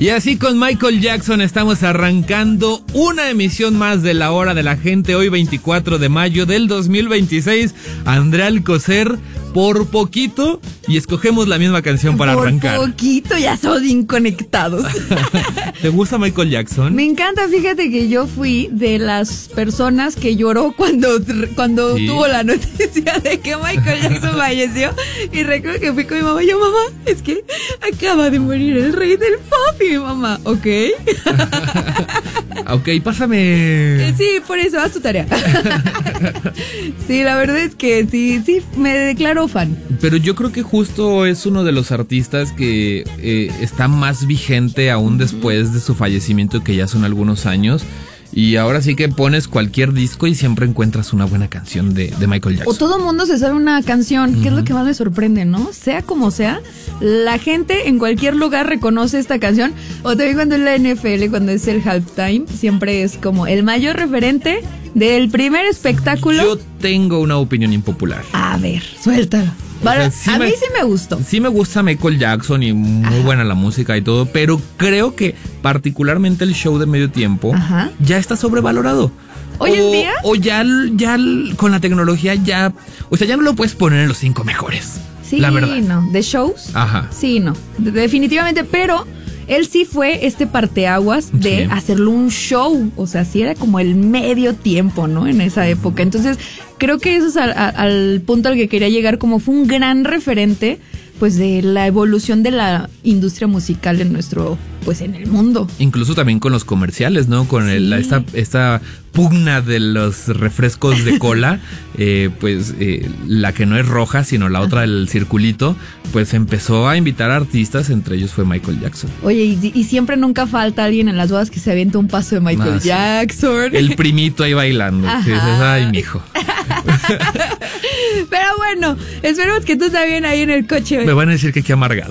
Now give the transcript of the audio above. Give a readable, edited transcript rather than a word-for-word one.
Y así con Michael Jackson estamos arrancando una emisión más de La Hora de la Gente, hoy 24 de mayo del 2026. Andrea Alcocer, por poquito, y escogemos la misma canción para arrancar. Por poquito, ya son inconectados. ¿Te gusta Michael Jackson? Me encanta, fíjate que yo fui de las personas que lloró cuando ¿sí? Tuvo la noticia de que Michael Jackson falleció. Y recuerdo que fui con mi mamá, mamá, es que acaba de morir el rey del pop. Y mi mamá, ok. Ok, pásame. Sí, por eso, haz tu tarea. Sí, la verdad es que sí, me declaro fan. Pero yo creo que justo es uno de los artistas que está más vigente aún después de su fallecimiento, que ya son algunos años. Y ahora sí que pones cualquier disco y siempre encuentras una buena canción de Michael Jackson. O todo mundo se sabe una canción, que es lo que más me sorprende, ¿no? Sea como sea, la gente en cualquier lugar reconoce esta canción. O también cuando es la NFL, cuando es el halftime, siempre es como el mayor referente del primer espectáculo. Yo tengo una opinión impopular. A ver, suéltalo. Bueno, o sea, a mí sí me gustó. Sí me gusta Michael Jackson y muy buena la música y todo, pero creo que particularmente el show de medio tiempo ya está sobrevalorado. ¿Hoy en día? O ya con la tecnología ya... O sea, ya no lo puedes poner en los 5 mejores. Sí, la verdad. No. ¿De shows? Ajá. Sí, no. Definitivamente, pero... Él sí fue este parteaguas de hacerlo un show, o sea, sí era como el medio tiempo, ¿no? En esa época. Entonces, creo que eso es al punto al que quería llegar, como fue un gran referente, pues, de la evolución de la industria musical en nuestro, pues, en el mundo. Incluso también con los comerciales, ¿no? Con esta pugna de los refrescos de cola, la que no es roja, sino la otra del circulito, pues empezó a invitar a artistas, entre ellos fue Michael Jackson. Oye, y siempre nunca falta alguien en las bodas que se avienta un paso de Michael Jackson. El primito ahí bailando. Que dices, ay, mijo. Pero bueno, esperemos que tú también ahí en el coche. Me van a decir que qué amargado.